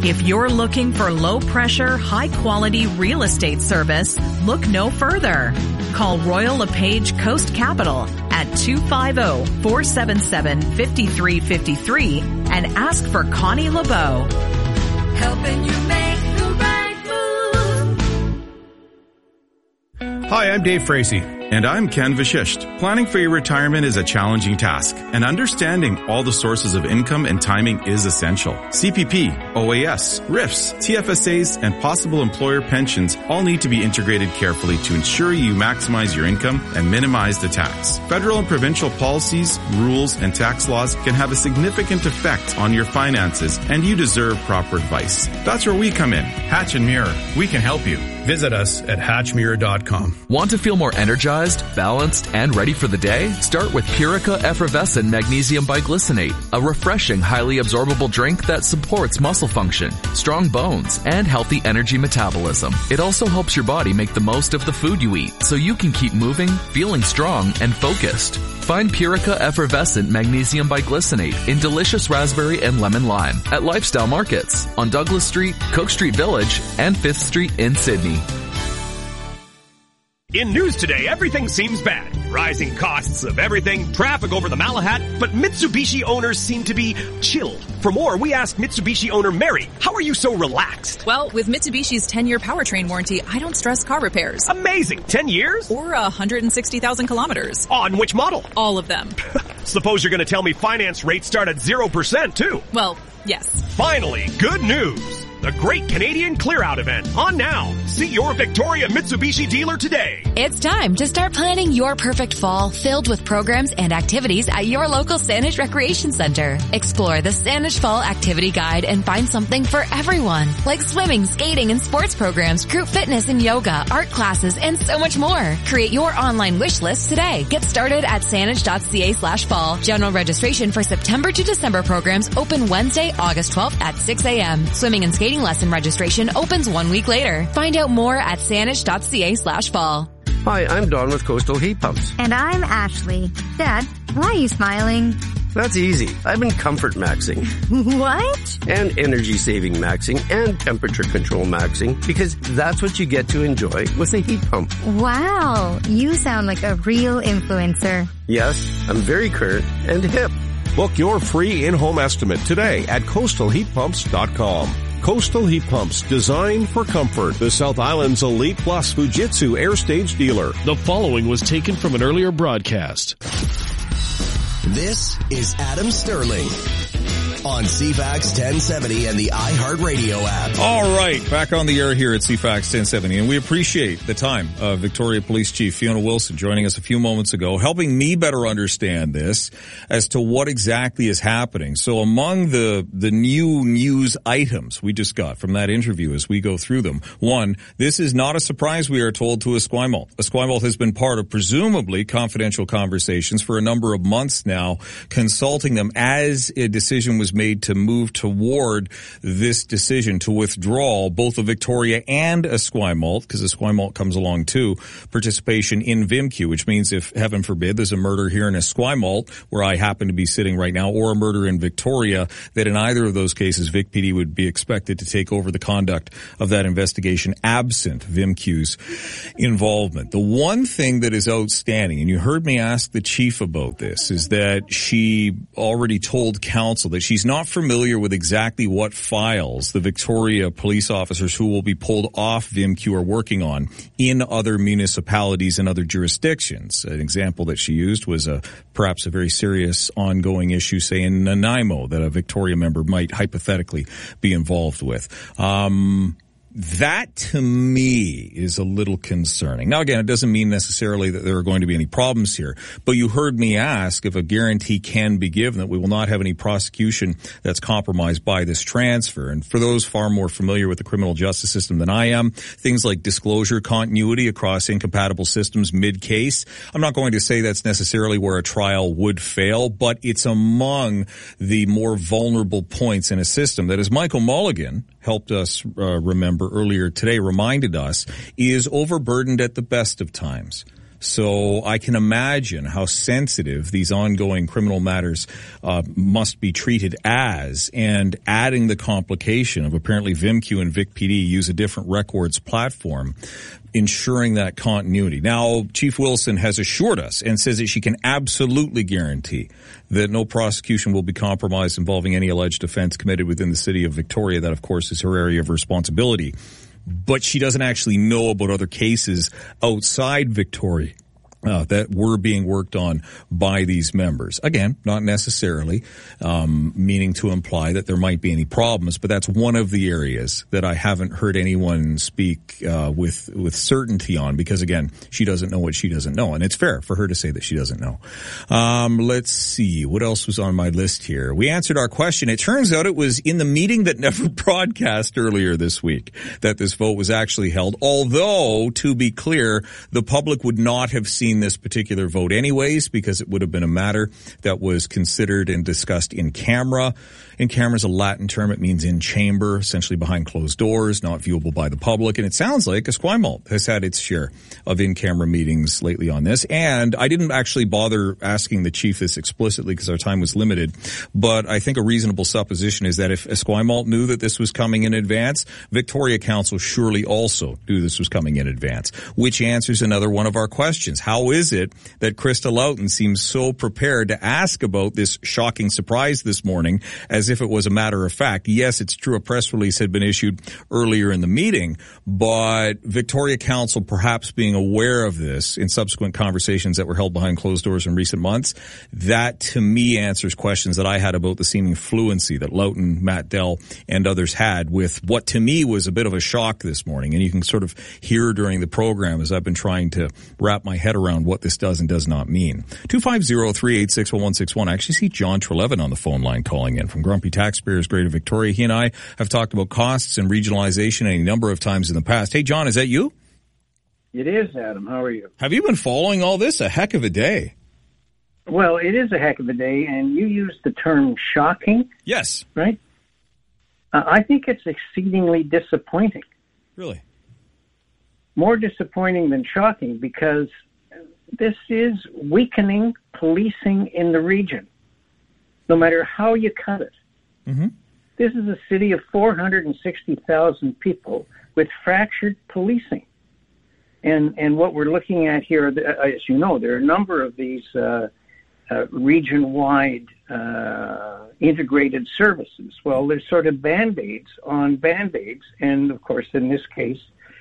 If you're looking for low-pressure, high-quality real estate service, look no further. Call Royal LePage Coast Capital at 250-477-5353 and ask for Connie LeBeau. Helping you make the right move. Hi, I'm Dave Frazee. And I'm Ken Vashisht. Planning for your retirement is a challenging task, and understanding all the sources of income and timing is essential. CPP, OAS, RIFs, TFSAs, and possible employer pensions all need to be integrated carefully to ensure you maximize your income and minimize the tax. Federal and provincial policies, rules, and tax laws can have a significant effect on your finances, and you deserve proper advice. That's where we come in. Hatch and Mirror. We can help you. Visit us at hatchmirror.com. Want to feel more energized, balanced, and ready for the day? Start with Purica Effervescent Magnesium Biglycinate, a refreshing, highly absorbable drink that supports muscle function, strong bones, and healthy energy metabolism. It also helps your body make the most of the food you eat, so you can keep moving, feeling strong, and focused. Find Purica Effervescent Magnesium Biglycinate in delicious raspberry and lemon lime at Lifestyle Markets on Douglas Street, Cook Street Village, and 5th Street in Sydney. In news today, everything seems bad. Rising costs of everything, traffic over the Malahat, but Mitsubishi owners seem to be chill. For more, we asked Mitsubishi owner Mary, how are you so relaxed? Well, with Mitsubishi's 10-year powertrain warranty, I don't stress car repairs. Amazing! 10 years? Or 160,000 kilometers. On which model? All of them. Suppose you're going to tell me finance rates start at 0% too. Well, yes. Finally, good news! The Great Canadian Clear Out event on now. See your Victoria Mitsubishi dealer today. It's time to start planning your perfect fall filled with programs and activities at your local Saanich Recreation Center. Explore the Saanich Fall Activity Guide and find something for everyone, like swimming, skating, and sports programs, group fitness and yoga, art classes, and so much more. Create your online wish list today. Get started at saanich.ca/fall. General registration for September to December programs open Wednesday, August 12th at 6 a.m. Swimming and skating lesson registration opens 1 week later. Find out more at saanich.ca/fall. Hi, I'm Don with Coastal Heat Pumps. And I'm Ashley. Dad, why are you smiling? That's easy. I've been comfort maxing. What? And energy saving maxing and temperature control maxing because that's what you get to enjoy with a heat pump. Wow, you sound like a real influencer. Yes, I'm very current and hip. Book your free in-home estimate today at coastalheatpumps.com. Coastal Heat Pumps, designed for comfort. The South Island's Elite Plus Fujitsu Air Stage dealer. The following was taken from an earlier broadcast. This is Adam Sterling on CFAX 1070 and the iHeartRadio app. All right, back on the air here at CFAX 1070, and we appreciate the time of Victoria Police Chief Fiona Wilson joining us a few moments ago, helping me better understand this as to what exactly is happening. So among the new news items we just got from that interview as we go through them, one, this is not a surprise, we are told, to Esquimalt. Esquimalt has been part of presumably confidential conversations for a number of months now, consulting them as a decision was made to move toward this decision to withdraw both of Victoria and Esquimalt, because Esquimalt comes along too, participation in VIMQ, which means if, heaven forbid, there's a murder here in Esquimalt, where I happen to be sitting right now, or a murder in Victoria, that in either of those cases, Vic PD would be expected to take over the conduct of that investigation absent VIMQ's involvement. The one thing that is outstanding, and you heard me ask the chief about this, is that she already told council that she's not familiar with exactly what files the Victoria police officers who will be pulled off VIMQ are working on in other municipalities and other jurisdictions. An example that she used was perhaps a very serious ongoing issue, say in Nanaimo, that a Victoria member might hypothetically be involved with. That, to me, is a little concerning. Now, again, it doesn't mean necessarily that there are going to be any problems here, but you heard me ask if a guarantee can be given that we will not have any prosecution that's compromised by this transfer. And for those far more familiar with the criminal justice system than I am, things like disclosure continuity across incompatible systems mid-case, I'm not going to say that's necessarily where a trial would fail, but it's among the more vulnerable points in a system that, as Michael Mulligan helped us remember earlier today, reminded us, is overburdened at the best of times. So I can imagine how sensitive these ongoing criminal matters must be treated as, and adding the complication of apparently VimQ and VicPD use a different records platform, ensuring that continuity. Now, Chief Wilson has assured us and says that she can absolutely guarantee that no prosecution will be compromised involving any alleged offense committed within the city of Victoria. That, of course, is her area of responsibility. But she doesn't actually know about other cases outside Victoria that were being worked on by these members. Again, not necessarily meaning to imply that there might be any problems, but that's one of the areas that I haven't heard anyone speak with certainty on, because, again, she doesn't know what she doesn't know, and it's fair for her to say that she doesn't know. Let's see. What else was on my list here? We answered our question. It turns out it was in the meeting that never broadcast earlier this week that this vote was actually held, although, to be clear, the public would not have seen this particular vote anyways, because it would have been a matter that was considered and discussed in camera. In camera is a Latin term. It means in chamber, essentially behind closed doors, not viewable by the public. And it sounds like Esquimalt has had its share of in-camera meetings lately on this. And I didn't actually bother asking the chief this explicitly because our time was limited. But I think a reasonable supposition is that if Esquimalt knew that this was coming in advance, Victoria Council surely also knew this was coming in advance, which answers another one of our questions. How is it that Krista Loughton seems so prepared to ask about this shocking surprise this morning as if it was a matter of fact? Yes, it's true a press release had been issued earlier in the meeting, but Victoria Council perhaps being aware of this in subsequent conversations that were held behind closed doors in recent months, that to me answers questions that I had about the seeming fluency that Loughton, Matt Dell, and others had with what to me was a bit of a shock this morning. And you can sort of hear during the program as I've been trying to wrap my head around what this does and does not mean. 250-386-1161. I actually see John Trelevin on the phone line calling in from Grumpy Taxpayers Greater Victoria. He and I have talked about costs and regionalization a number of times in the past. Hey, John, is that you? It is, Adam. How are you? Have you been following all this? A heck of a day. Well, it is a heck of a day, and you used the term shocking. Yes. Right? I think it's exceedingly disappointing. Really? More disappointing than shocking, because this is weakening policing in the region, no matter how you cut it. Mm-hmm. This is a city of 460,000 people with fractured policing. And what we're looking at here, as you know, there are a number of these region-wide integrated services. Well, there's sort of Band-Aids on Band-Aids, and of course, in this case,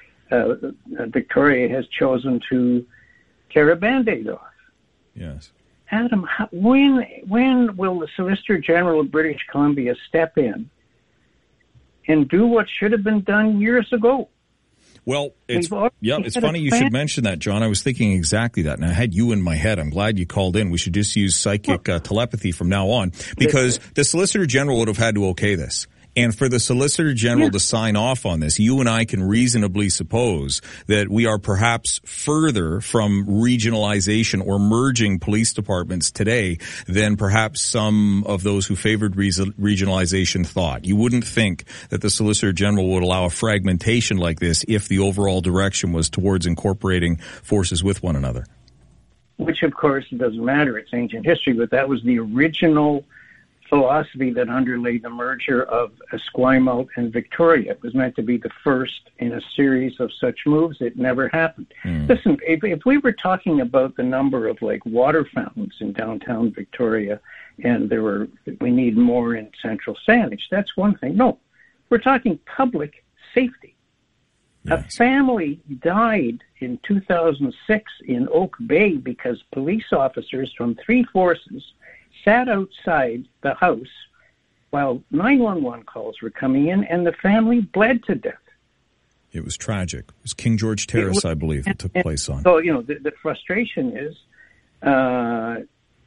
Victoria has chosen to tear a Band-Aid off. Yes. Adam, when will the Solicitor General of British Columbia step in and do what should have been done years ago? Well, it's funny you should mention that, John. I was thinking exactly that, and I had you in my head. I'm glad you called in. We should just use psychic telepathy from now on, because the Solicitor General would have had to okay this. And for the Solicitor General to sign off on this, you and I can reasonably suppose that we are perhaps further from regionalization or merging police departments today than perhaps some of those who favored regionalization thought. You wouldn't think that the Solicitor General would allow a fragmentation like this if the overall direction was towards incorporating forces with one another. Which, of course, it doesn't matter. It's ancient history, but that was the original philosophy that underlay the merger of Esquimalt and Victoria. It was meant to be the first in a series of such moves. It never happened. Listen, if we were talking about the number of water fountains in downtown Victoria, and we need more in Central Saanich, that's one thing. No, we're talking public safety. Yes. A family died in 2006 in Oak Bay because police officers from three forces sat outside the house while 911 calls were coming in, and the family bled to death. It was tragic. It was King George Terrace, I believe, it took place on. So, the frustration is how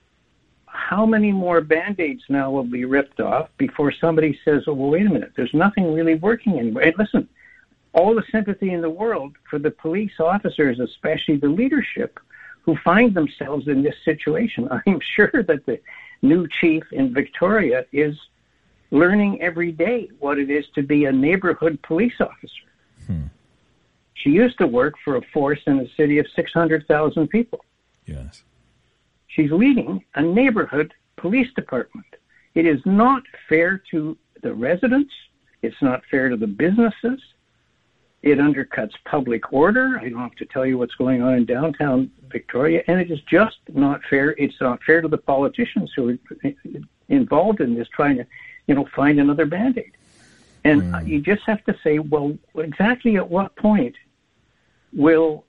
many more Band-Aids now will be ripped off before somebody says, oh, well, wait a minute, there's nothing really working anymore. And listen, all the sympathy in the world for the police officers, especially the leadership, who find themselves in this situation. I'm sure that the new chief in Victoria is learning every day what it is to be a neighborhood police officer. She used to work for a force in a city of 600,000 people. Yes. She's leading a neighborhood police department. It is not fair to the residents. It's not fair to the businesses. It undercuts public order. I don't have to tell you what's going on in downtown Victoria. And it is just not fair. It's not fair to the politicians who are involved in this, trying to, find another Band-Aid. And you just have to say, well, exactly at what point will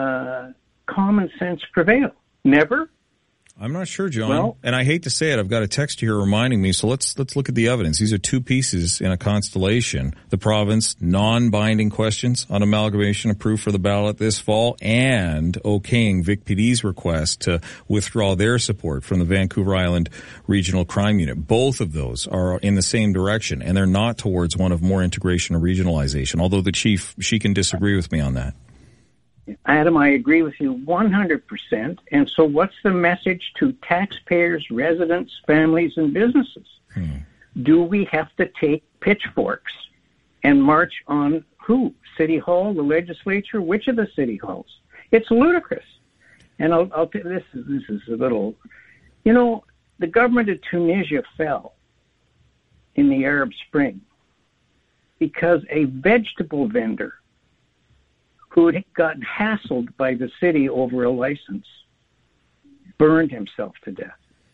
common sense prevail? Never? I'm not sure, John. And I hate to say it, I've got a text here reminding me. So let's look at the evidence. These are two pieces in a constellation. The province, non-binding questions on amalgamation approved for the ballot this fall, and okaying Vic PD's request to withdraw their support from the Vancouver Island Regional Crime Unit. Both of those are in the same direction, and they're not towards one of more integration or regionalization, although the chief, she can disagree with me on that. Adam, I agree with you 100%. And so what's the message to taxpayers, residents, families, and businesses? Do we have to take pitchforks and march on who? City Hall, the legislature? Which of the city halls? It's ludicrous. And I'll tell you, this is a little, the government of Tunisia fell in the Arab Spring because a vegetable vendor who had gotten hassled by the city over a license burned himself to death.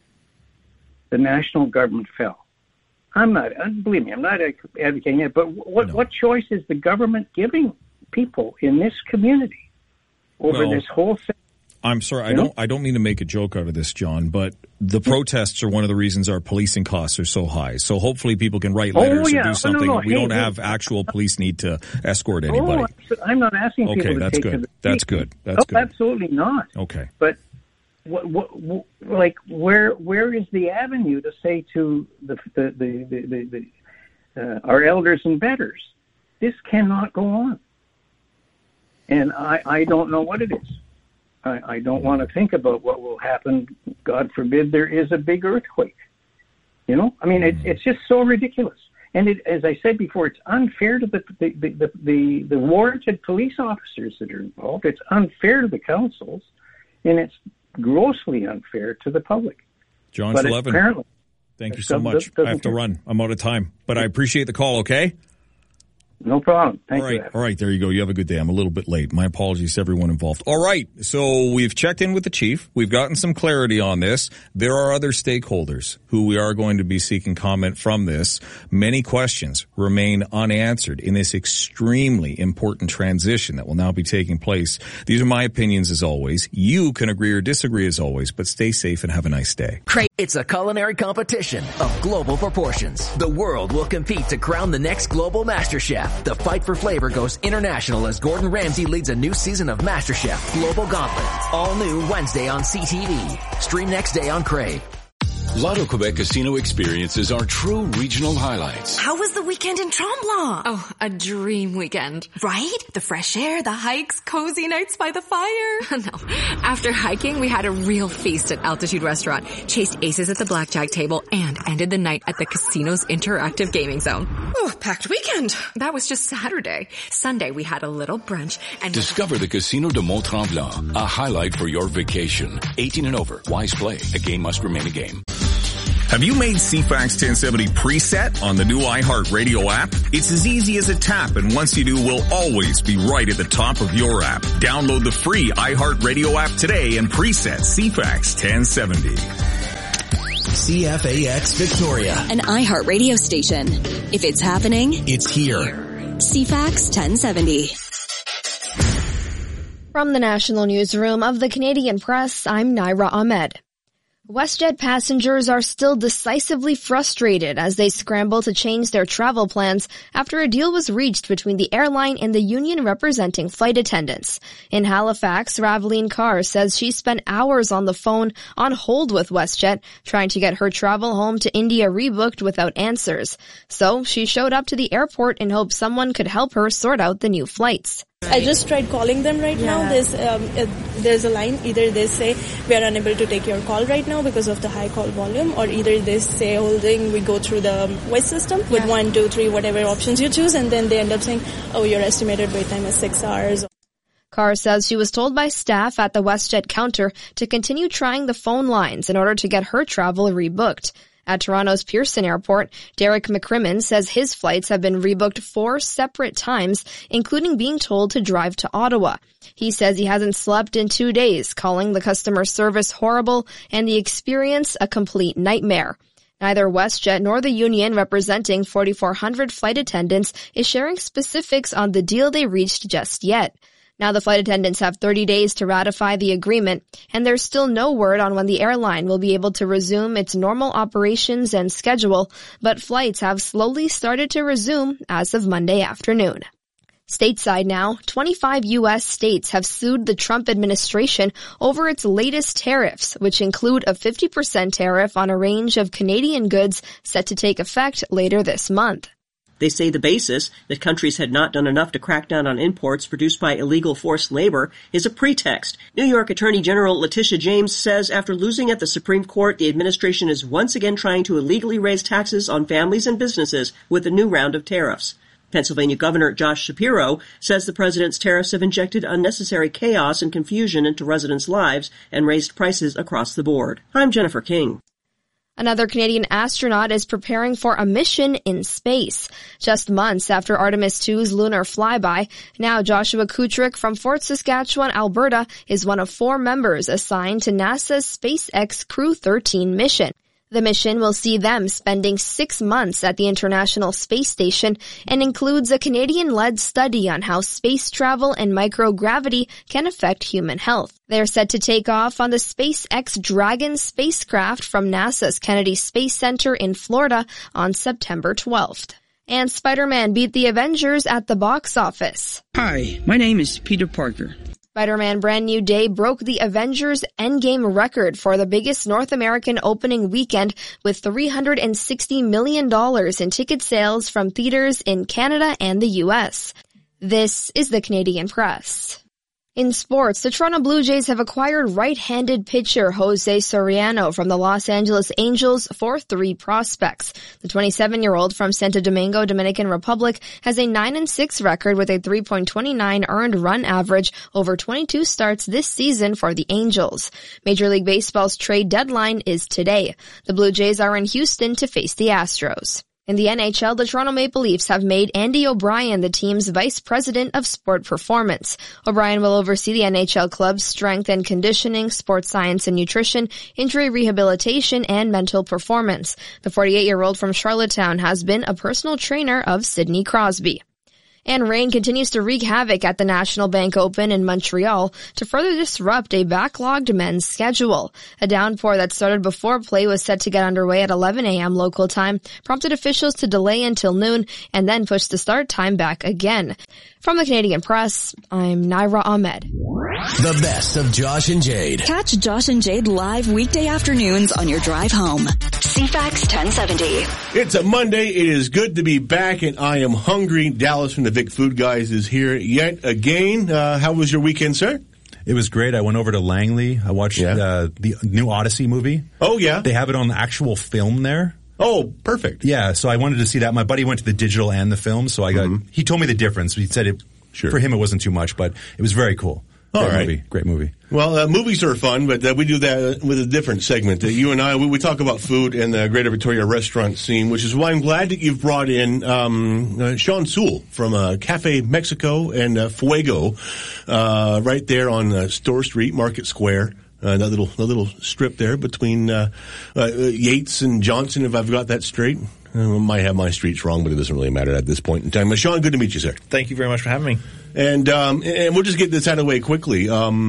The national government fell. Believe me, I'm not advocating it, but what choice is the government giving people in this community over this whole thing? I'm sorry, I don't mean to make a joke out of this, John, but the protests are one of the reasons our policing costs are so high. So hopefully people can write letters and do something. We don't have actual police need to escort anybody. I'm not asking people to take to the street. That's good. That's good. Absolutely not. Okay. But where is the avenue to say to our elders and betters, this cannot go on? And I don't know what it is. I don't want to think about what will happen. God forbid there is a big earthquake. It's just so ridiculous. And as I said before, it's unfair to the warranted police officers that are involved. It's unfair to the councils, and it's grossly unfair to the public. John Sullivan, thank you so much. I have to run. I'm out of time, but I appreciate the call. Okay. No problem. Thank you. All right, there you go. You have a good day. I'm a little bit late. My apologies to everyone involved. All right, so we've checked in with the chief. We've gotten some clarity on this. There are other stakeholders who we are going to be seeking comment from this. Many questions remain unanswered in this extremely important transition that will now be taking place. These are my opinions as always. You can agree or disagree as always, but stay safe and have a nice day. It's a culinary competition of global proportions. The world will compete to crown the next global master chef. The fight for flavor goes international as Gordon Ramsay leads a new season of MasterChef Global Gauntlet. All new Wednesday on CTV. Stream next day on Crave. Lotto Quebec casino experiences are true regional highlights. How was the weekend in Tremblant? Oh, a dream weekend. Right? The fresh air, the hikes, cozy nights by the fire. No. After hiking, we had a real feast at Altitude Restaurant, chased aces at the blackjack table, and ended the night at the casino's interactive gaming zone. Oh, packed weekend. That was just Saturday. Sunday, we had a little brunch and discover the Casino de Mont-Tremblant, a highlight for your vacation. 18 and over. Wise play. A game must remain a game. Have you made CFAX 1070 preset on the new iHeartRadio app? It's as easy as a tap, and once you do, we'll always be right at the top of your app. Download the free iHeartRadio app today and preset CFAX 1070. CFAX Victoria, an iHeartRadio station. If it's happening, it's here. CFAX 1070. From the National Newsroom of the Canadian Press, I'm Naira Ahmed. WestJet passengers are still decisively frustrated as they scramble to change their travel plans after a deal was reached between the airline and the union representing flight attendants. In Halifax, Raveline Carr says she spent hours on the phone on hold with WestJet trying to get her travel home to India rebooked without answers. So she showed up to the airport in hopes someone could help her sort out the new flights. I just tried calling them right now. There's a line. Either they say we are unable to take your call right now because of the high call volume, or either they say holding, we go through the voice system with 1, 2, 3, whatever options you choose, and then they end up saying, oh, your estimated wait time is 6 hours. Carr says she was told by staff at the WestJet counter to continue trying the phone lines in order to get her travel rebooked. At Toronto's Pearson Airport, Derek McCrimmon says his flights have been rebooked 4 separate times, including being told to drive to Ottawa. He says he hasn't slept in 2 days, calling the customer service horrible and the experience a complete nightmare. Neither WestJet nor the union representing 4,400 flight attendants is sharing specifics on the deal they reached just yet. Now the flight attendants have 30 days to ratify the agreement, and there's still no word on when the airline will be able to resume its normal operations and schedule, but flights have slowly started to resume as of Monday afternoon. Stateside now, 25 U.S. states have sued the Trump administration over its latest tariffs, which include a 50% tariff on a range of Canadian goods set to take effect later this month. They say the basis, that countries had not done enough to crack down on imports produced by illegal forced labor, is a pretext. New York Attorney General Letitia James says after losing at the Supreme Court, the administration is once again trying to illegally raise taxes on families and businesses with a new round of tariffs. Pennsylvania Governor Josh Shapiro says the president's tariffs have injected unnecessary chaos and confusion into residents' lives and raised prices across the board. I'm Jennifer King. Another Canadian astronaut is preparing for a mission in space. Just months after Artemis II's lunar flyby, now Joshua Kutrick from Fort Saskatchewan, Alberta, is one of 4 members assigned to NASA's SpaceX Crew 13 mission. The mission will see them spending 6 months at the International Space Station and includes a Canadian-led study on how space travel and microgravity can affect human health. They are set to take off on the SpaceX Dragon spacecraft from NASA's Kennedy Space Center in Florida on September 12th. And Spider-Man beat the Avengers at the box office. Hi, my name is Peter Parker. Spider-Man Brand New Day broke the Avengers Endgame record for the biggest North American opening weekend with $360 million in ticket sales from theaters in Canada and the U.S. This is the Canadian Press. In sports, the Toronto Blue Jays have acquired right-handed pitcher Jose Soriano from the Los Angeles Angels for 3 prospects. The 27-year-old from Santo Domingo, Dominican Republic, has a 9-6 record with a 3.29 earned run average over 22 starts this season for the Angels. Major League Baseball's trade deadline is today. The Blue Jays are in Houston to face the Astros. In the NHL, the Toronto Maple Leafs have made Andy O'Brien the team's vice president of sport performance. O'Brien will oversee the NHL club's strength and conditioning, sports science and nutrition, injury rehabilitation, and mental performance. The 48-year-old from Charlottetown has been a personal trainer of Sidney Crosby. And rain continues to wreak havoc at the National Bank Open in Montreal to further disrupt a backlogged men's schedule. A downpour that started before play was set to get underway at 11 a.m. local time prompted officials to delay until noon and then push the start time back again. From the Canadian Press, I'm Naira Ahmed. The best of Josh and Jade. Catch Josh and Jade live weekday afternoons on your drive home. CFAX 1070. It's a Monday. It is good to be back, and I am hungry. Dallas from the Vic Food Guys is here yet again. How was your weekend, sir? It was great. I went over to Langley. I watched the new Odyssey movie. Oh, yeah? They have it on actual film there. Oh, perfect. Yeah, so I wanted to see that. My buddy went to the digital and the film, so I got. He told me the difference. He said for him it wasn't too much, but it was very cool. Great movie. Well, movies are fun, but we do that with a different segment. You and I, we talk about food and the Greater Victoria restaurant scene, which is why I'm glad that you've brought in Sean Sewell from Cafe Mexico and Fuego right there on Store Street, Market Square. That little strip there between Yates and Johnson, if I've got that straight. I might have my streets wrong, but it doesn't really matter at this point in time. Sean, good to meet you, sir. Thank you very much for having me. And we'll just get this out of the way quickly.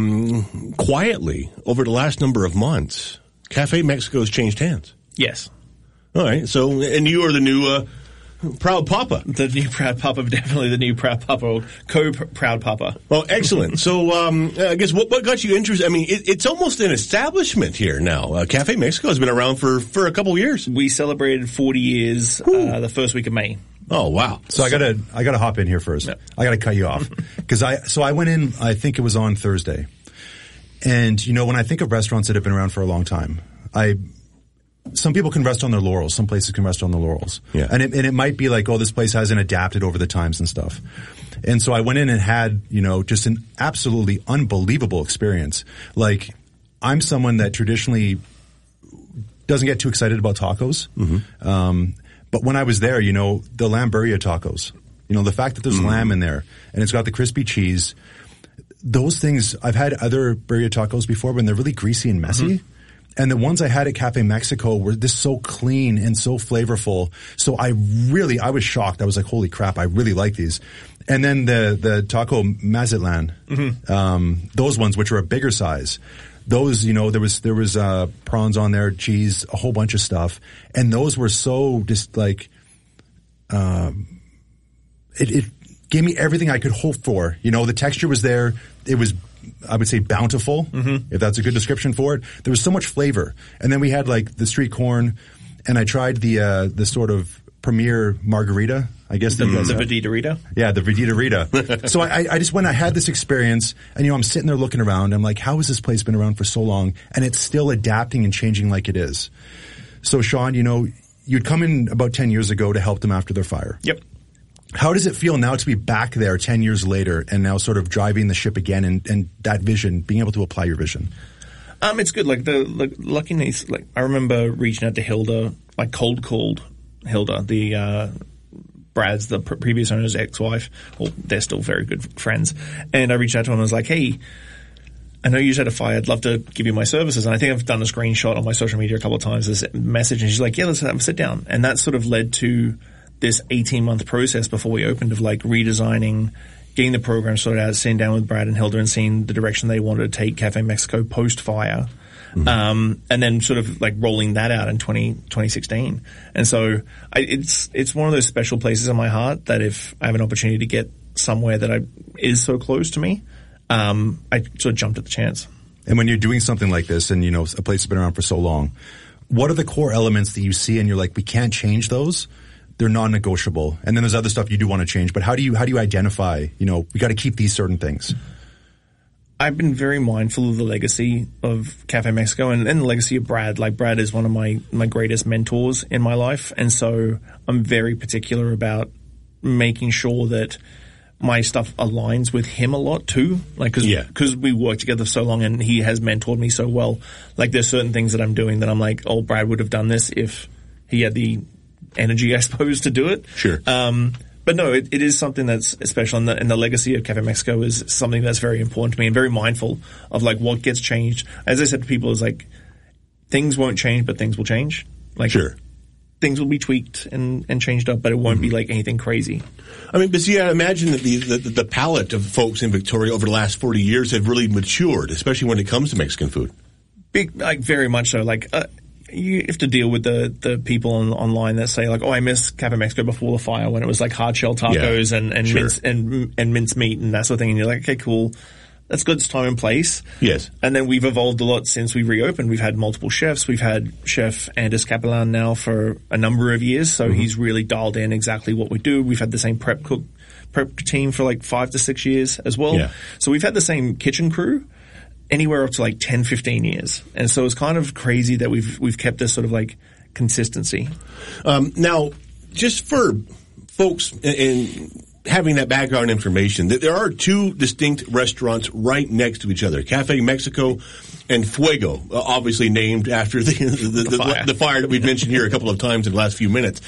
Quietly, over the last number of months, Cafe Mexico has changed hands. Yes. All right. So, and you are the new Proud Papa. The new Proud Papa, definitely the new Proud Papa, or co-Proud Papa. Oh, excellent. So, I guess what got you interested? I mean, it's almost an establishment here now. Cafe Mexico has been around for a couple of years. We celebrated 40 years the first week of May. Oh, wow. So I gotta hop in here first. Yep. I gotta cut you off. Cause I went in, I think it was on Thursday. And, when I think of restaurants that have been around for a long time, some people can rest on their laurels. Some places can rest on their laurels. Yeah. And it might be like, oh, this place hasn't adapted over the times and stuff. And so I went in and had, just an absolutely unbelievable experience. Like, I'm someone that traditionally doesn't get too excited about tacos. Mm-hmm. But when I was there, the lamb birria tacos, the fact that there's lamb in there and it's got the crispy cheese, those things, I've had other birria tacos before when they're really greasy and messy. Mm-hmm. And the ones I had at Cafe Mexico were just so clean and so flavorful. So I was shocked. I was like, holy crap, I really like these. And then the taco Mazatlan, those ones, which are a bigger size, those, there was prawns on there, cheese, a whole bunch of stuff. And those were so just like, it gave me everything I could hope for. The texture was there. It was, I would say, bountiful, if that's a good description for it. There was so much flavor. And then we had like the street corn, and I tried the sort of premier margarita, I guess. The Verdita-rita? Yeah, the Verdita-rita. So I just I had this experience, and I'm sitting there looking around. I'm like, how has this place been around for so long? And it's still adapting and changing like it is. So Sean, you'd come in about 10 years ago to help them after their fire. Yep. How does it feel now to be back there 10 years later and now sort of driving the ship again and that vision, being able to apply your vision? It's good. Luckiness, I remember reaching out to Hilda, cold called Hilda, the Brad's, the previous owner's ex-wife. Well, they're still very good friends. And I reached out to him and was like, hey, I know you just had a fire. I'd love to give you my services. And I think I've done a screenshot on my social media a couple of times, this message. And she's like, yeah, let's have a sit down. And that sort of led to this 18-month process before we opened of redesigning, getting the program sorted out, sitting down with Brad and Hilda and seeing the direction they wanted to take Cafe Mexico post-fire. Mm-hmm. And then sort of rolling that out in 2016. And so it's one of those special places in my heart that if I have an opportunity to get somewhere that is so close to me, I sort of jumped at the chance. And when you're doing something like this and, a place has been around for so long, what are the core elements that you see and you're like, we can't change those? They're non-negotiable. And then there's other stuff you do want to change. But how do you identify, we got to keep these certain things? I've been very mindful of the legacy of Cafe Mexico and the legacy of Brad. Brad is one of my greatest mentors in my life. And so I'm very particular about making sure that my stuff aligns with him a lot too. Because we worked together so long and he has mentored me so well. There's certain things that I'm doing that I'm like, oh, Brad would have done this if he had the energy, I suppose, to do it. Sure. But no, it is something that's special, and the legacy of Cafe Mexico is something that's very important to me and very mindful of what gets changed. As I said to people, is things won't change, but things will change. Sure. Things will be tweaked and changed up, but it won't be anything crazy. I mean, but see, I imagine that the palate of folks in Victoria over the last 40 years have really matured, especially when it comes to Mexican food. Very much so. You have to deal with the people online that say oh, I miss Cafe Mexico before the fire when it was hard shell tacos and sure. and mince meat and that sort of thing. And you're like, okay, cool. That's good. It's time and place. Yes. And then we've evolved a lot since we reopened. We've had multiple chefs. We've had Chef Anders Capellan now for a number of years. So he's really dialed in exactly what we do. We've had the same prep team for 5 to 6 years as well. Yeah. So we've had the same kitchen crew anywhere up to 10, 15 years. And so it's kind of crazy that we've kept this sort of consistency. Now, just for folks in having that background information, there are two distinct restaurants right next to each other, Cafe Mexico and Fuego, obviously named after the fire that we've mentioned here a couple of times in the last few minutes.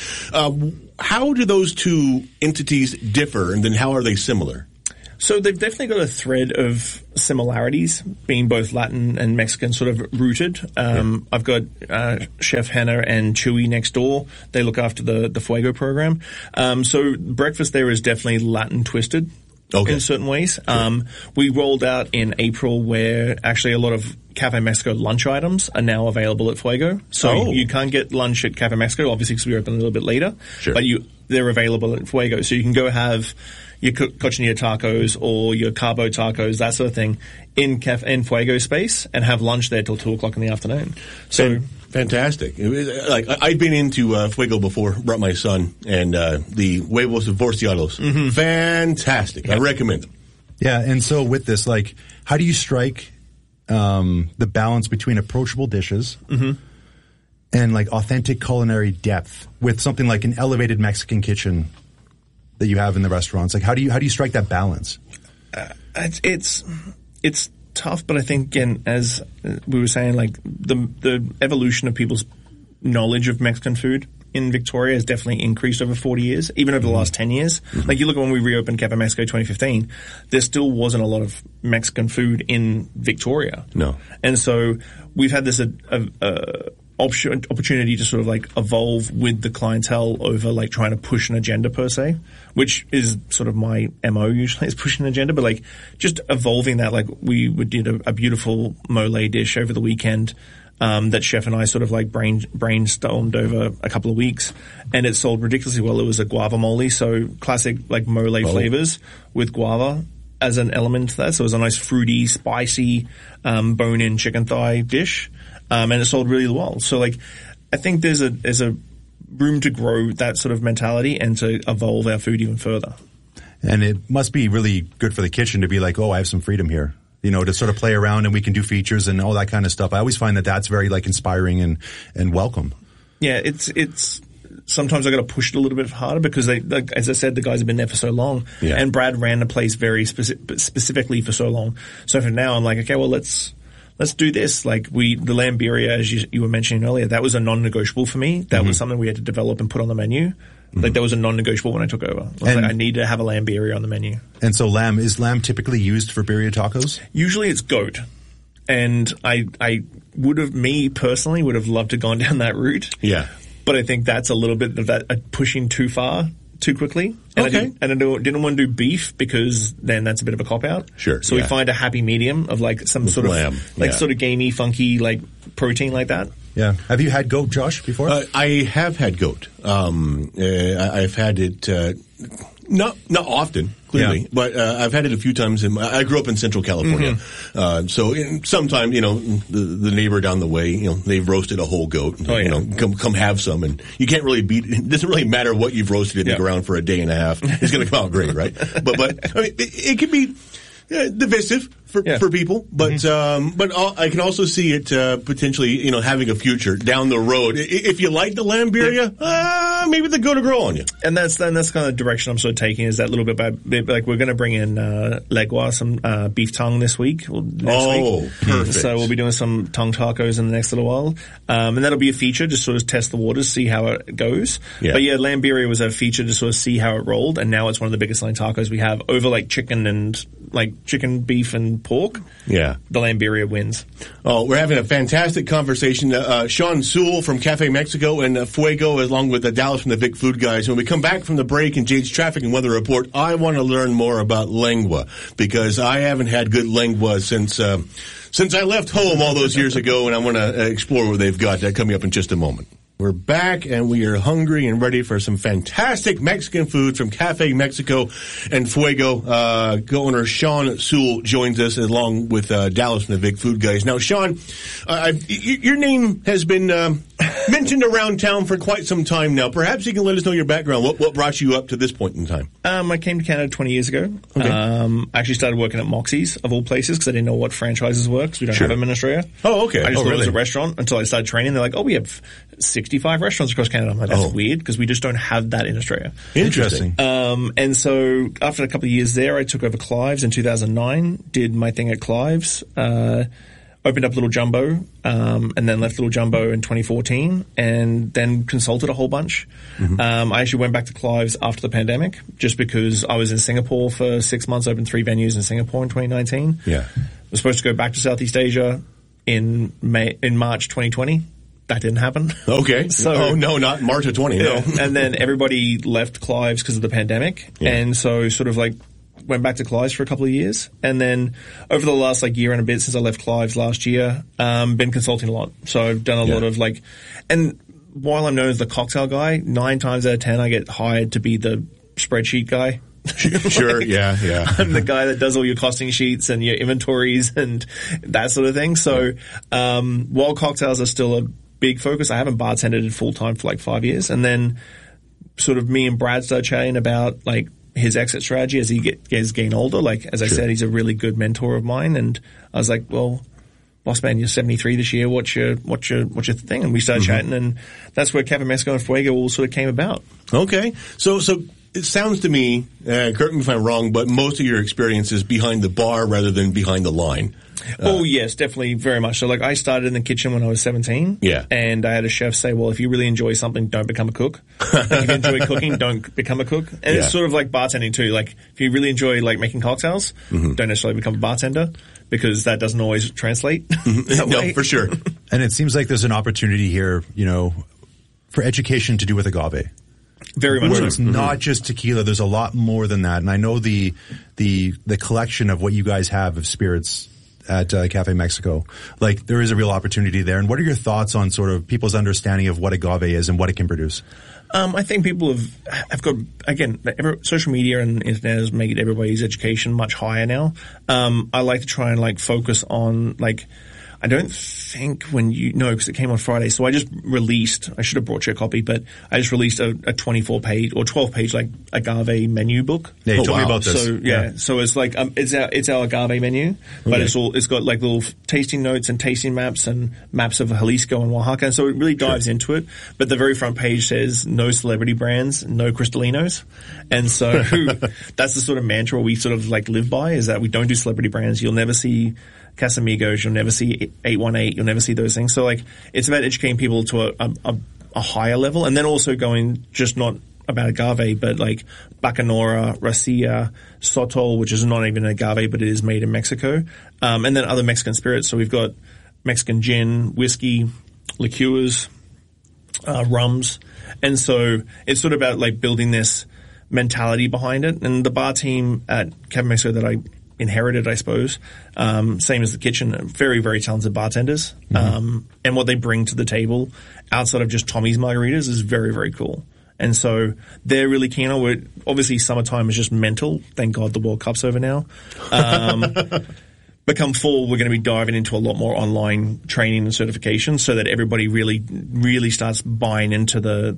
How do those two entities differ, and then how are they similar? So they've definitely got a thread of similarities, being both Latin and Mexican sort of rooted. I've got Chef Hannah and Chewy next door. They look after the Fuego program. So breakfast there is definitely Latin twisted. in certain ways. We rolled out in April where actually a lot of Cafe Mexico lunch items are now available at Fuego. So you can't get lunch at Cafe Mexico, obviously, because we open a little bit later. Sure. But they're available at Fuego. So you can go have your cochinilla tacos or your carbo tacos, that sort of thing, in Fuego space and have lunch there till 2 o'clock in the afternoon. So fantastic. It was, I'd been into Fuego before, brought my son, and the huevos divorciados. Fantastic. Yep. I recommend them. Yeah, and so with this, how do you strike the balance between approachable dishes and authentic culinary depth with something like an elevated Mexican kitchen that you have in the restaurants? How do you strike that balance? It's tough, but I think, again, as we were saying, the evolution of people's knowledge of Mexican food in Victoria has definitely increased over 40 years, even over the last 10 years. You look at when we reopened Cafe Mexico 2015, there still wasn't a lot of Mexican food in Victoria. No. And so we've had this opportunity to sort of evolve with the clientele over trying to push an agenda per se, which is sort of my MO usually, is pushing an agenda, but just evolving that. We did a beautiful mole dish over the weekend that Chef and I sort of brainstormed over a couple of weeks, and it sold ridiculously well. It was a guava mole, so classic mole flavors with guava as an element to that. So it was a nice fruity, spicy bone-in chicken thigh dish. And it sold really well. So I think there's a room to grow that sort of mentality and to evolve our food even further. And it must be really good for the kitchen to be I have some freedom here, to sort of play around and we can do features and all that kind of stuff. I always find that that's very inspiring and welcome. Yeah, it's sometimes I got to push it a little bit harder because as I said, the guys have been there for so long, and Brad ran the place very specifically for so long. So for now, I'm okay, well, let's do this. The lamb birria, as you were mentioning earlier, that was a non-negotiable for me. That was something we had to develop and put on the menu. That was a non-negotiable when I took over. I need to have a lamb birria on the menu. And so is lamb typically used for birria tacos? Usually it's goat. And I me personally would have loved to gone down that route. Yeah. But I think that's a little bit of that pushing too far too quickly. And I didn't want to do beef because then that's a bit of a cop-out. Sure. So we find a happy medium of some with sort lamb. of sort of gamey, funky protein like that. Yeah. Have you had goat, Josh, before? I have had goat. I've had it not often, clearly, but I've had it a few times. I grew up in Central California, so sometime the neighbor down the way, they've roasted a whole goat. Come have some, and you can't really beat. It doesn't really matter what you've roasted in the ground for a day and a half. It's going to come out great, right? But I mean, it can be divisive for people, but I can also see it potentially, having a future down the road. If you like the lamb birria, maybe the goat will grow on you. And that's kind of the direction I'm sort of taking, is that little bit by bit. We're going to bring in legua, some beef tongue this week. Next week. Perfect. So we'll be doing some tongue tacos in the next little while, and that'll be a feature, just sort of test the waters, see how it goes. Yeah. But lamb birria was a feature to sort of see how it rolled, and now it's one of the biggest line tacos we have over chicken, beef, and pork. Yeah. The lamb birria wins. Oh, we're having a fantastic conversation. Sean Sewell from Cafe Mexico and Fuego, along with Dallas from the Vic Food Guys. When we come back from the break in Jade's traffic and weather report, I want to learn more about lengua, because I haven't had good lengua since I left home all those years ago, and I want to explore what they've got coming up in just a moment. We're back, and we are hungry and ready for some fantastic Mexican food from Cafe Mexico and Fuego. Co-owner Sean Sewell joins us, along with Dallas from the Vic Food Guys. Now, Sean, your name has been mentioned around town for quite some time now. Perhaps you can let us know your background. What brought you up to this point in time? I came to Canada 20 years ago. Okay. I actually started working at Moxie's, of all places, because I didn't know what franchises were, because we don't have them in Australia. Oh, okay. I just thought it was a restaurant until I started training. They're like, we have 65 restaurants across Canada. I'm like, that's weird, because we just don't have that in Australia. Interesting. And so after a couple of years there, I took over Clive's in 2009, did my thing at Clive's, opened up Little Jumbo, and then left Little Jumbo in 2014, and then consulted a whole bunch. I actually went back to Clive's after the pandemic, just because I was in Singapore for 6 months, opened 3 venues in Singapore in 2019. Yeah. I was supposed to go back to Southeast Asia in March 2020. That didn't happen. Okay. So, not March of 20. No. And then everybody left Clive's because of the pandemic. Yeah. And so sort of went back to Clive's for a couple of years. And then over the last year and a bit since I left Clive's last year, been consulting a lot. So I've done a lot of and while I'm known as the cocktail guy, 9 times out of 10 I get hired to be the spreadsheet guy. Sure, yeah. I'm the guy that does all your costing sheets and your inventories and that sort of thing. So while cocktails are still a big focus, I haven't bartended full time for 5 years. And then sort of me and Brad started chatting about his exit strategy as he gets getting older. As I said, he's a really good mentor of mine. And I was like, well, boss man, you're 73 this year. What's your thing? And we started chatting, and that's where Cafe Mexico and Fuego all sort of came about. Okay. So it sounds to me, correct me if I'm wrong, but most of your experience is behind the bar rather than behind the line. Oh, yes, definitely, very much so. I started in the kitchen when I was 17. Yeah. And I had a chef say, well, if you really enjoy something, don't become a cook. If you enjoy cooking, don't become a cook. And it's sort of like bartending too. If you really enjoy, making cocktails, don't necessarily become a bartender, because that doesn't always translate. No, for sure. And it seems like there's an opportunity here, for education to do with agave. Very much so. It's not just tequila. There's a lot more than that. And I know the collection of what you guys have of spirits at Cafe Mexico, there is a real opportunity there. And what are your thoughts on sort of people's understanding of what agave is and what it can produce? I think people have got, again, social media and internet has made everybody's education much higher now. I like to try and focus on I don't think because it came on Friday. So I just released, I should have brought you a copy, but I just released a 24-page or 12-page agave menu book. Yeah, you told me about this. So so it's it's our agave menu, but it's got little tasting notes and tasting maps and maps of Jalisco and Oaxaca. And so it really dives into it. But the very front page says no celebrity brands, no Cristalinos. And so that's the sort of mantra we sort of live by, is that we don't do celebrity brands. You'll never see Casamigos, you'll never see 818, you'll never see those things. So it's about educating people to a higher level, and then also going just not about agave, but Bacanora, Racia, Sotol, which is not even agave, but it is made in Mexico, and then other Mexican spirits. So we've got Mexican gin, whiskey, liqueurs, rums, and so it's sort of about building this mentality behind it. And the bar team at Cafe Mexico that I inherited, I suppose, same as the kitchen, very, very talented bartenders. And what they bring to the table outside of just Tommy's margaritas is very, very cool. And so they're really keen on it. Obviously, summertime is just mental. Thank God the World Cup's over now. But come fall, we're going to be diving into a lot more online training and certification so that everybody really, really starts buying into the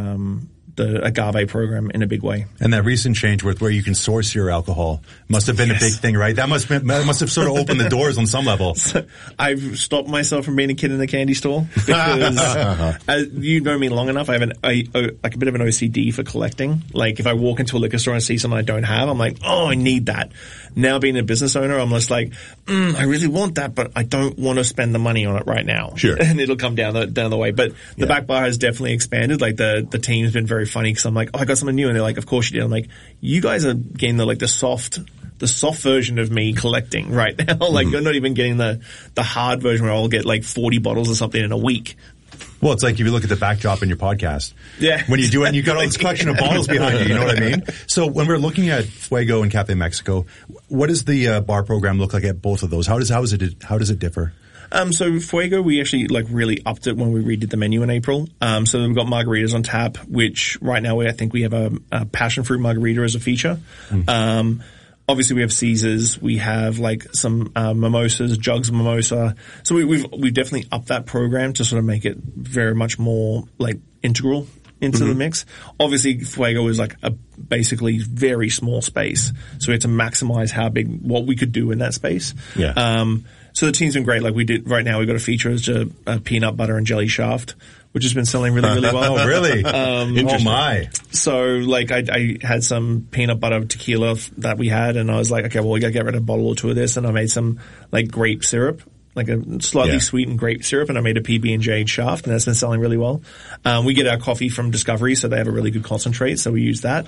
agave program in a big way. And that recent change with where you can source your alcohol must have been a big thing, right? That must have sort of opened the doors on some level. So I've stopped myself from being a kid in a candy store because as you know me long enough, I have a bit of an OCD for collecting. If I walk into a liquor store and see something I don't have, I'm like, oh, I need that. Now being a business owner, I'm just I really want that, but I don't want to spend the money on it right now. Sure. And it'll come down the way. But the back bar has definitely expanded. The team's been very funny because I'm like, oh, I got something new. And they're like, of course you did. I'm like, you guys are getting the soft version of me collecting right now. You're not even getting the hard version where I'll get 40 bottles or something in a week. Well, it's if you look at the backdrop in your podcast. Yeah. When you do it and you've got all this collection of bottles behind you, you know what I mean? So when we're looking at Fuego and Cafe Mexico, what does the bar program look like at both of those? How does it differ? So Fuego, we actually really upped it when we redid the menu in April. So we've got margaritas on tap, which right now I think we have a passion fruit margarita as a feature. Obviously we have Caesars, we have some mimosas, jugs of mimosa. So we've definitely upped that program to sort of make it very much more integral into the mix. Obviously Fuego is a basically very small space. So we had to maximize what we could do in that space. Yeah. So the team's been great. We did right now, we've got a feature as a peanut butter and jelly shaft, which has been selling really, really well. Oh, really? Oh my. So I had some peanut butter tequila that we had, and I was like, okay, well, we got to get rid of a bottle or two of this. And I made some grape syrup, a slightly sweetened grape syrup, and I made a PB&J shaft, and that's been selling really well. We get our coffee from Discovery, so they have a really good concentrate, so we use that.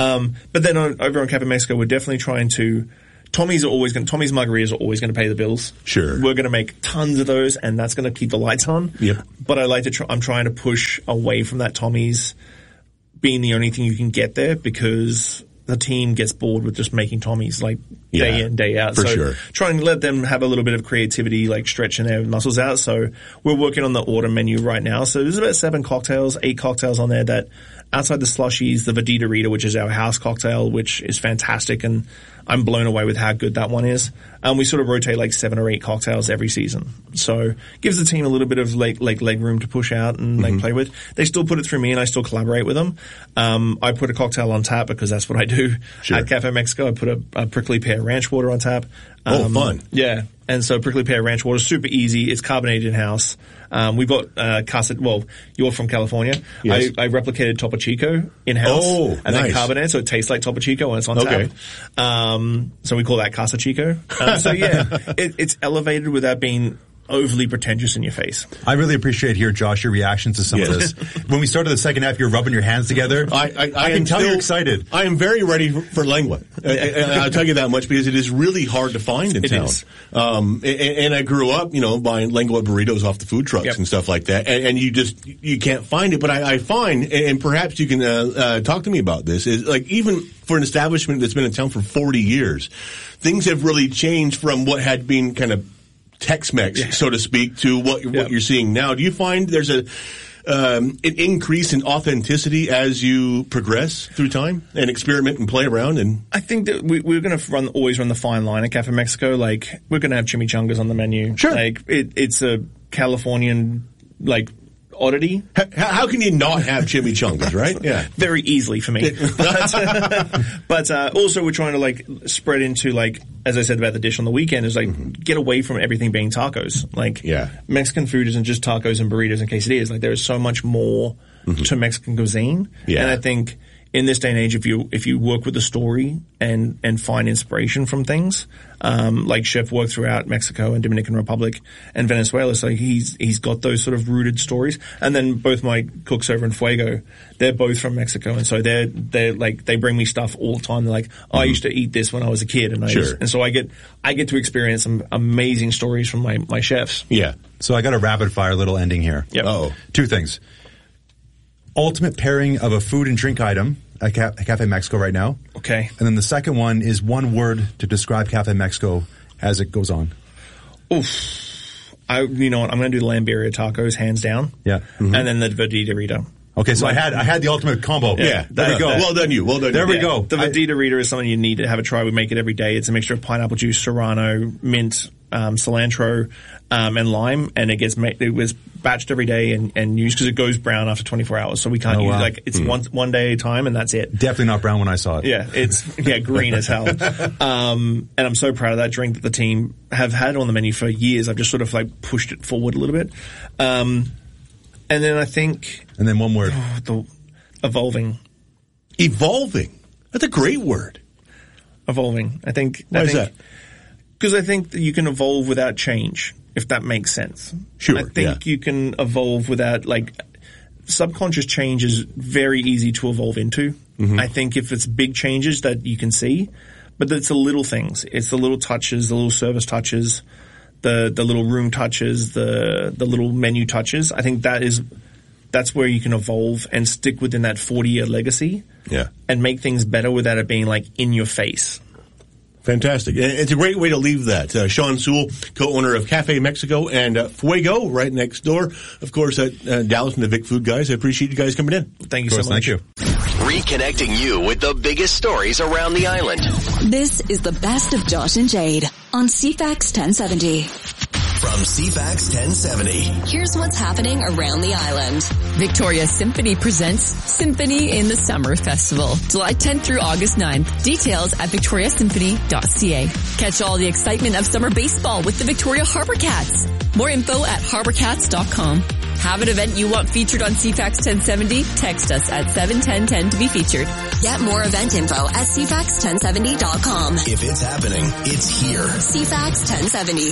But then over on Cafe Mexico, we're definitely trying to Tommy's margaritas are always going to pay the bills. Sure. We're going to make tons of those, and that's going to keep the lights on. Yep. But I'm trying to push away from that Tommy's being the only thing you can get there, because the team gets bored with just making Tommies like day in, day out. For so sure. try and let them have a little bit of creativity, like stretching their muscles out. So we're working on the autumn menu right now. So there's about 8 cocktails on there that outside the slushies, the Verdita Rita, which is our house cocktail, which is fantastic. And I'm blown away with how good that one is. We sort of rotate like 7 or 8 cocktails every season. So gives the team a little bit of leg room to push out and like play with. They still put it through me and I still collaborate with them. I put a cocktail on tap because that's what I do at Cafe Mexico. I put a prickly pear ranch water on tap. Fun. Yeah. And so prickly pear ranch water is super easy. It's carbonated in-house. We've got Casa, well, you're from California. Yes. I replicated Topo Chico in-house. And then carbonated, so it tastes like Topo Chico when it's on tap. So we call that Casa Chico. So yeah, it's elevated without being overly pretentious in your face. I really appreciate here, Josh, your reactions to some of this. When we started the second half, you're rubbing your hands together. I can tell you're excited. I am very ready for lengua. I'll tell you that much because it is really hard to find in town. And I grew up, buying lengua burritos off the food trucks and stuff like that. And you can't find it. But I find, and perhaps you can talk to me about this, is like even for an establishment that's been in town for 40 years, things have really changed from what had been kind of Tex-Mex, so to speak, to what you're seeing now. Do you find there's an increase in authenticity as you progress through time and experiment and play around? And I think that we're going to always run the fine line at Cafe Mexico. Like we're going to have chimichangas on the menu. Sure, like it's a Californian oddity. How can you not have chimichangas, right? Yeah. Very easily for me. But also we're trying to spread into as I said about the dish on the weekend is get away from everything being tacos. Mexican food isn't just tacos and burritos and quesadillas. There is so much more to Mexican cuisine. Yeah. And I think in this day and age, if you work with the story and find inspiration from things, like Chef worked throughout Mexico and Dominican Republic and Venezuela, so he's got those sort of rooted stories. And then both my cooks over in Fuego, they're both from Mexico, and so they bring me stuff all the time. They're like, I used to eat this when I was a kid, and so I get to experience some amazing stories from my chefs. Yeah. So I got a rapid fire little ending here. Yep. 2 things. Ultimate pairing of a food and drink item at Cafe Mexico right now. Okay. And then the second one is one word to describe Cafe Mexico as it goes on. Oof. You know what? I'm going to do the Lamberia tacos, hands down. Yeah. And then the Verdita Rita. Okay, so I had the ultimate combo. Yeah. There we go. Well done you. There we go. The Verdita Rita is something you need to have a try. We make it every day. It's a mixture of pineapple juice, serrano, mint, cilantro, and lime, and it was batched every day and used because it goes brown after 24 hours. So we can't use it's one day at a time, and that's it. Definitely not brown when I saw it. Yeah, it's green as hell. And I'm so proud of that drink that the team have had on the menu for years. I've just sort of pushed it forward a little bit. And then I think... And then one word. Evolving. Evolving? That's a great word. Evolving. Why is that? Because I think that you can evolve without change, if that makes sense. Sure. I think you can evolve without, subconscious change is very easy to evolve into. I think if it's big changes that you can see, but it's the little things. It's the little touches, the little service touches, the little room touches, the little menu touches. I think that's where you can evolve and stick within that 40-year legacy. Yeah. And make things better without it being in your face. Fantastic. It's a great way to leave that. Sean Sewell, co-owner of Cafe Mexico and Fuego right next door. Of course, Dallas and the Vic Food guys. I appreciate you guys coming in. Thank you so much. Thank you. Reconnecting you with the biggest stories around the island. This is the best of Josh and Jade on CFAX 1070. From CFAX 1070. Here's what's happening around the island. Victoria Symphony presents Symphony in the Summer Festival, July 10th through August 9th. Details at victoriasymphony.ca. Catch all the excitement of summer baseball with the Victoria Harbour Cats. More info at harbourcats.com. Have an event you want featured on CFAX 1070? Text us at 71010 to be featured. Get more event info at cfax1070.com. If it's happening, it's here. CFAX 1070.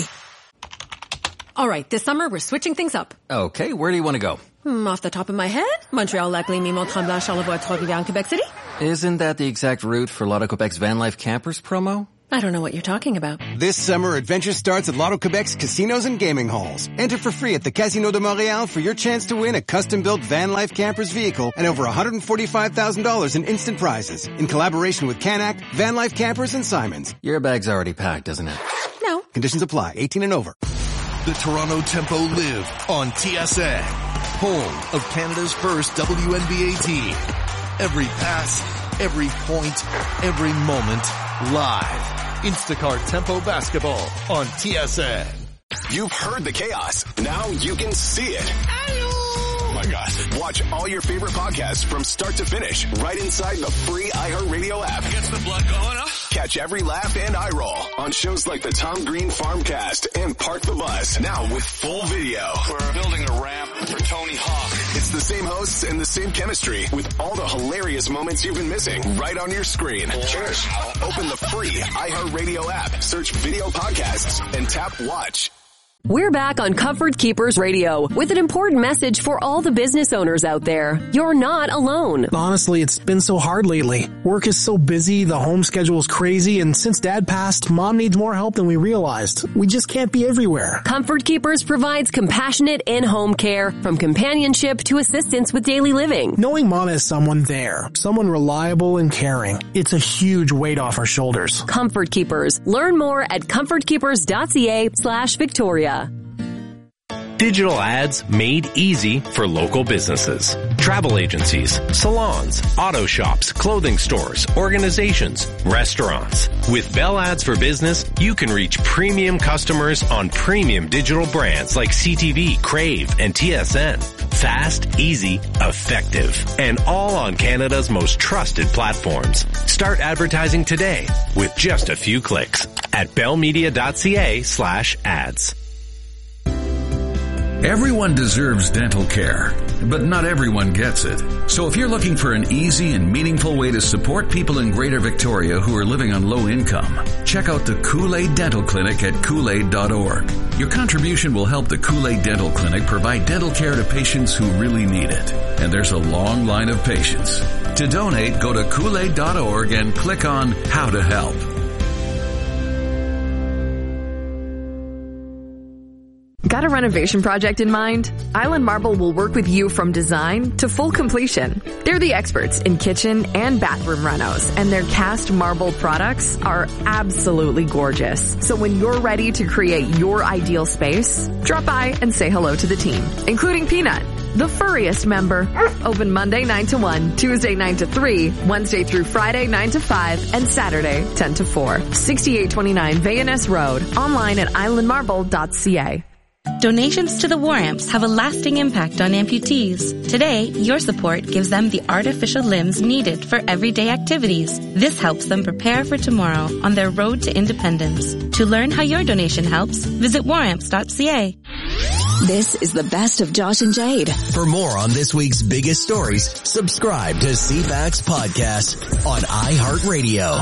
All right, this summer we're switching things up. Okay, where do you want to go? Off the top of my head, Montreal, Lac-Lémy, Mont-Tremblant, Charlevoix, Trois-Rivières, Quebec City. Isn't that the exact route for Lotte Quebec's Van Life Campers promo? I don't know what you're talking about. This summer, adventure starts at Lotto Quebec's casinos and gaming halls. Enter for free at the Casino de Montréal for your chance to win a custom-built Van Life Campers vehicle and over $145,000 in instant prizes. In collaboration with Canac, Van Life Campers, and Simons. Your bag's already packed, isn't it? No. Conditions apply. 18 and over. The Toronto Tempo live on TSN, home of Canada's first WNBA team. Every pass, every point, every moment, live. Instacart Tempo Basketball on TSN. You've heard the chaos. Now you can see it. Oh my God. Watch all your favorite podcasts from start to finish right inside the free iHeartRadio app. Gets the blood going, huh? Catch every laugh and eye roll on shows like the Tom Green Farmcast and Park the Bus. Now with full video. We're building a ramp for Tony Hawk. It's the same hosts and the same chemistry with all the hilarious moments you've been missing right on your screen. Just open the free iHeartRadio app, search video podcasts, and tap watch. We're back on Comfort Keepers Radio with an important message for all the business owners out there. You're not alone. Honestly, it's been so hard lately. Work is so busy, the home schedule is crazy, and since Dad passed, Mom needs more help than we realized. We just can't be everywhere. Comfort Keepers provides compassionate in-home care, from companionship to assistance with daily living. Knowing Mom has someone there, someone reliable and caring, it's a huge weight off our shoulders. Comfort Keepers. Learn more at comfortkeepers.ca/Victoria. Digital ads made easy for local businesses. Travel agencies, salons, auto shops, clothing stores, organizations, restaurants. With Bell Ads for Business, you can reach premium customers on premium digital brands like CTV, Crave, and TSN. Fast, easy, effective, and all on Canada's most trusted platforms. Start advertising today with just a few clicks at bellmedia.ca/ads. Everyone deserves dental care, but not everyone gets it. So if you're looking for an easy and meaningful way to support people in Greater Victoria who are living on low income, check out the Kool-Aid Dental Clinic at Kool-Aid.org. Your contribution will help the Kool-Aid Dental Clinic provide dental care to patients who really need it. And there's a long line of patients. To donate, go to Kool-Aid.org and click on How to Help. Got a renovation project in mind? Island Marble will work with you from design to full completion. They're the experts in kitchen and bathroom renos, and their cast marble products are absolutely gorgeous. So when you're ready to create your ideal space, drop by and say hello to the team, including Peanut, the furriest member. Open Monday 9 to 1, Tuesday 9 to 3, Wednesday through Friday 9 to 5, and Saturday 10 to 4. 6829 Vayaness Road. Online at islandmarble.ca. Donations to the War Amps have a lasting impact on amputees. Today, your support gives them the artificial limbs needed for everyday activities. This helps them prepare for tomorrow on their road to independence. To learn how your donation helps, visit waramps.ca. This is the best of Josh and Jade. For more on this week's biggest stories, subscribe to CFAX Podcast on iHeartRadio.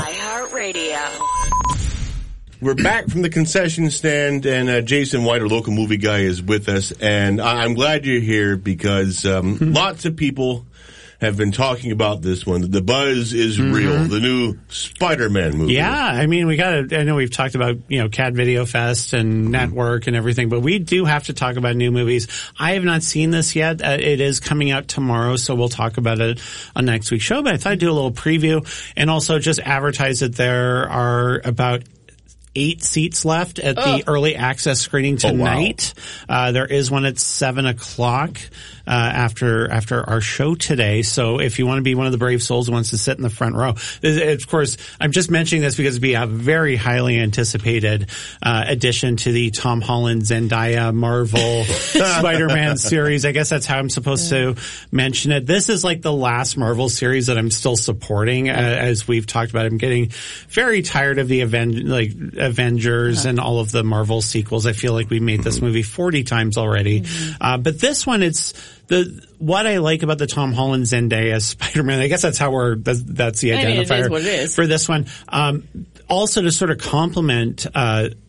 We're back from the concession stand, and Jason White, our local movie guy, is with us. And I'm glad you're here because lots of people have been talking about this one. The buzz is real. The new Spider-Man movie. Yeah, I mean, I know we've talked about, CAD Video Fest and Network and everything, but we do have to talk about new movies. I have not seen this yet. It is coming out tomorrow, so we'll talk about it on next week's show. But I thought I'd do a little preview and also just advertise that there are about 8 seats left at the early access screening tonight. Oh, wow. There is one at 7:00 after our show today. So if you want to be one of the brave souls who wants to sit in the front row, of course, I'm just mentioning this because it'd be a very highly anticipated addition to the Tom Holland Zendaya Marvel Spider-Man series. I guess that's how I'm supposed to mention it. This is like the last Marvel series that I'm still supporting. As we've talked about, I'm getting very tired of the Avengers and all of the Marvel sequels. I feel like we made this movie 40 times already. But this one, what I like about the Tom Holland Zendaya Spider-Man, I guess that's the identifier it is what it is. For this one. Also to sort of complement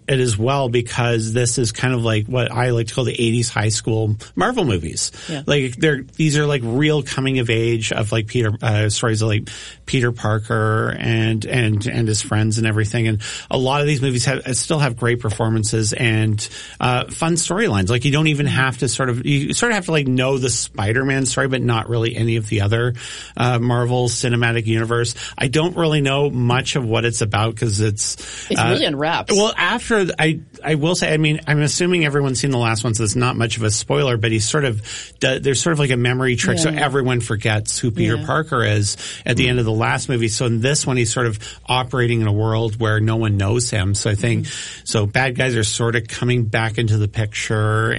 it as well because this is kind of like what I like to call the 80s high school Marvel movies. Yeah. Like these are like real coming of age of like stories of like Peter Parker and his friends and everything. And a lot of these movies still have great performances and fun storylines. Like you don't even have to you have to like know the Spider-Man story, but not really any of the other Marvel Cinematic Universe. I don't really know much of what it's about because it's really unwrapped. Well, after I will say, I mean, I'm assuming everyone's seen the last one, so it's not much of a spoiler. But there's sort of like a memory trick, so everyone forgets who Peter Parker is at the end of the last movie. So in this one, he's sort of operating in a world where no one knows him. So I think so bad guys are sort of coming back into the picture,